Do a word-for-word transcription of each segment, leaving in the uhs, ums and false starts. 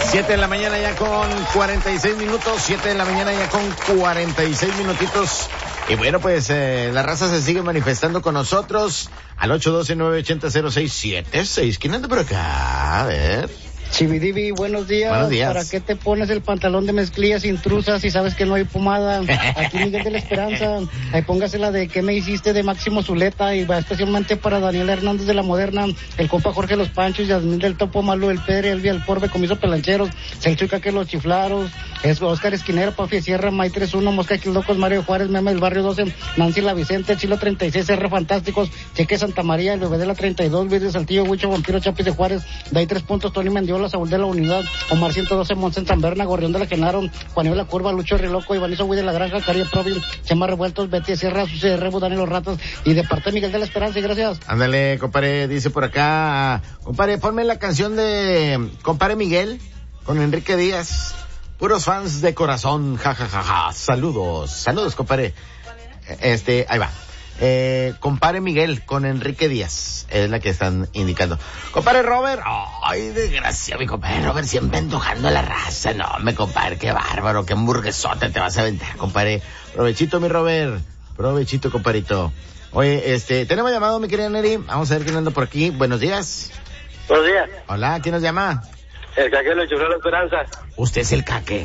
Siete de la mañana ya con cuarenta y seis minutos, siete de la mañana ya con cuarenta y seis minutitos. Y bueno, pues eh, la raza se sigue manifestando con nosotros al ocho uno dos, nueve ocho cero, cero seis siete seis. ¿Quién anda por acá? A ver. Chividivi, buenos días. Buenos días. ¿Para qué te pones el pantalón de mezclilla sin truzas si sabes que no hay pomada? Aquí Miguel de la Esperanza. Ahí póngasela de ¿qué me hiciste? De Máximo Zuleta, y va especialmente para Daniel Hernández de la Moderna, el compa Jorge Los Panchos, Yasmín del Topo Malo, el Pedre, Elvia, el Porbe, Comiso Pelancheros, Celcho que los Chiflaros, es Oscar Esquinero, Pafi Sierra, May treinta y uno, Mosca Quildocos, Mario Juárez, Meme del Barrio doce, Nancy La Vicente, Chilo treinta y seis, R Fantásticos, Cheque Santa María, el Bebé de la treinta y dos, Luis de Saltillo, Huicho, Vampiro, Chapis de Juárez, Day tres puntos, Tony Mendiola, Saúl de la Unidad, Omar ciento doce, Monsen Tamberna, Gorrión de la Genaro, Juanio La Curva, Lucho Riloco, Ivanizo Huy de la Granja, Caria Provin, Chema Revueltos, Betty Sierra, Susi de Rebu, Daniel Los Ratos, y de parte Miguel de la Esperanza, y gracias. Ándale, compadre, dice por acá, compadre, ponme la canción de compadre Miguel con Enrique Díaz. Puros fans de corazón, jajajaja, ja, ja, ja. Saludos, saludos, compadre. Este, ahí va. Eh, compadre Miguel con Enrique Díaz, es la que están indicando. Compadre Robert, ay, desgracia, mi compadre Robert, siempre antojando la raza. No, me compadre, qué bárbaro, qué hamburguesota te vas a aventar, compadre. Provechito, mi Robert, provechito, compadrito. Oye, este, tenemos llamado, mi querida Neri, vamos a ver quién anda por aquí. Buenos días. Buenos días. Hola, ¿quién nos llama? El caque de los chiflados de la Esperanza. Usted es el caque.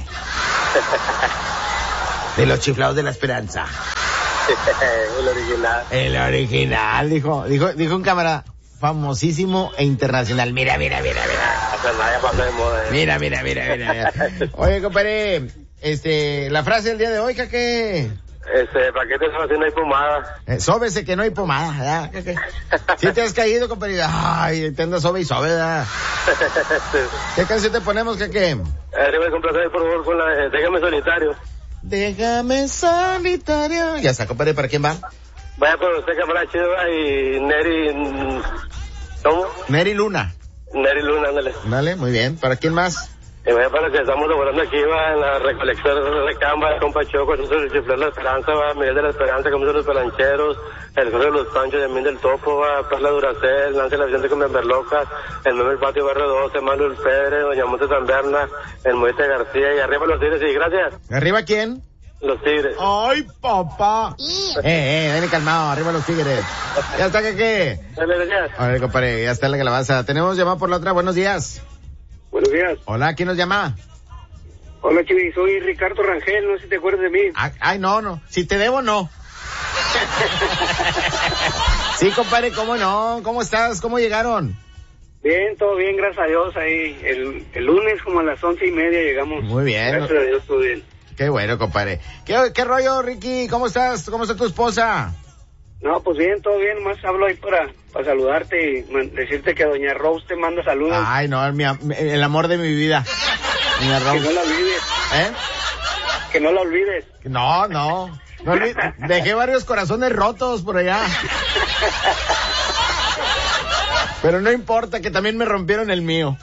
De los chiflados de la Esperanza. El original. El original, dijo, dijo, dijo un cámara famosísimo e internacional. Mira, mira, mira, mira. Mira, mira, mira, mira. Oye, compadre, este, la frase del día de hoy, caque. Este, ¿para qué te sabes si no hay pomada? Eh, sóbese que no hay pomada, ¿verdad? Si te has caído, compadre, ay, te andas sobe y sobe, ¿verdad? ¿Qué canción te ponemos, caque? Eh, me complacer, por favor, con la de Déjame Solitario. Déjame solitario. Ya está, compadre, ¿para quién va? Vaya por usted, camarada chido, y Neri... ¿Cómo? Neri Luna. Neri Luna, ándale. Vale, muy bien. ¿Para quién más? Y vaya para que estamos laborando aquí, va, en la recolección de recamba, compa Choco, el Chiflado de la Esperanza, va, Miguel de la Esperanza, Comiso de los Pelancheros, el Jorge de los Panchos, Yasmín del Topo, va, Perla Duracel, Nancy La Vicente con Memberlocas, el Meme del Patio Barrio doce, Manuel Pedre, Doña Monte Tamberna, el Moisés García, y arriba los Tigres, y gracias. ¿Arriba quién? Los Tigres. ¡Ay, papá! eh, eh, ven calmado, arriba los Tigres. Ya está, que qué. A ver, compadre, ya está la calabaza. Tenemos llamada por la otra, buenos días. Buenos días. Hola, ¿quién nos llama? Hola, Chivi, soy Ricardo Rangel, no sé si te acuerdas de mí. Ay, ay no, no, si te debo, no. Sí, compadre, ¿cómo no? ¿Cómo estás? ¿Cómo llegaron? Bien, todo bien, gracias a Dios, ahí, el, el lunes como a las once y media llegamos. Muy bien. Gracias a Dios, todo bien. Qué bueno, compadre. ¿Qué, qué rollo, Ricky? ¿Cómo estás? ¿Cómo está tu esposa? No, pues bien, todo bien, más hablo ahí para, para saludarte y man, decirte que doña Rose te manda saludos. Ay, no, mi, el amor de mi vida. Doña Rose. Que no la olvides. ¿Eh? Que no la olvides. No, no. no dejé varios corazones rotos por allá. Pero no importa, que también me rompieron el mío.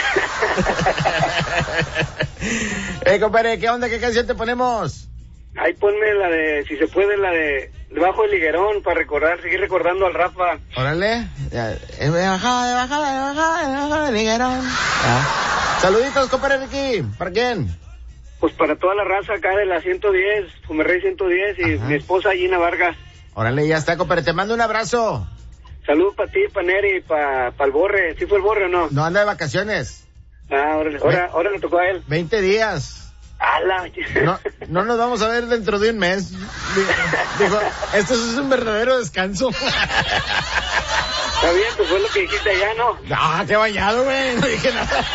Eh, compadre, ¿qué onda? ¿Qué canción te ponemos? Ahí ponme la de, si se puede, la de Debajo del Higuerón, para recordar, seguir recordando al Rafa. Órale. De bajada, de bajada, de bajada, de bajada del Higuerón. Ah. Saluditos, compadre Ricky. ¿Para quién? Pues para toda la raza acá de la ciento diez, Fumerrey ciento diez, y Ajá. mi esposa Gina Vargas. Órale, ya está, compadre. Te mando un abrazo. Saludos para ti, para Neri, para pa el Borre. ¿Sí fue el Borre o no? No, anda de vacaciones. Ah, órale. Ahora, ahora le tocó a él. veinte días. ¡Hala! No, no nos vamos a ver dentro de un mes. Dijo, esto es un verdadero descanso. Está bien, pues fue lo que dijiste allá, ¿no? Ah, qué bañado, güey. No dije nada.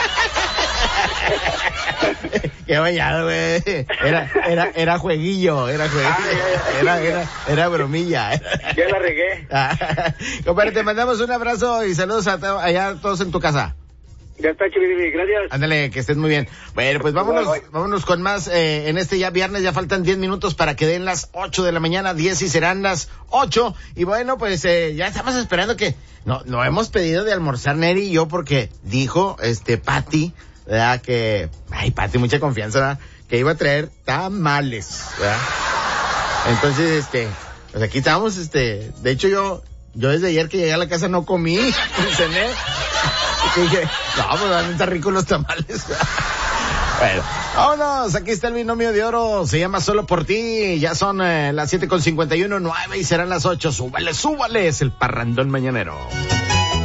Qué bañado, güey. Era, era, era jueguillo, era jueguillo. Ah, ya, ya. Era, era, era bromilla. Ya la regué. Ah, compadre, te mandamos un abrazo y saludos a to- allá a todos en tu casa. Ya está, Chividivi, gracias. Ándale, que estés muy bien. Bueno, pues vámonos, bye, bye. vámonos con más, eh, en este ya viernes, ya faltan diez minutos para que den las ocho de la mañana, diez y serán las ocho. Y bueno, pues, eh, ya estamos esperando que, no, no hemos pedido de almorzar Neri y yo porque dijo, este, Pati, ¿verdad? Que, ay, Pati, mucha confianza, ¿verdad? Que iba a traer tamales, ¿verdad? Entonces, este, pues aquí estamos, este, de hecho yo, yo desde ayer que llegué a la casa no comí, cené. Dije, no, pues están ricos los tamales. Bueno, vámonos, aquí está el binomio de oro, se llama Solo por ti, ya son eh, las siete con cincuenta y uno, nueve y serán las ocho, súbale, súbale, es el parrandón mañanero.